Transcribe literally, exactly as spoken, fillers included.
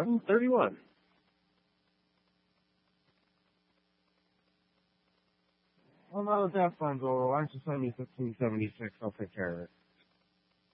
thirty-one? thirty-one. Well, now that that fun's over, why don't you send me fifteen seventy-six? I'll take care of it.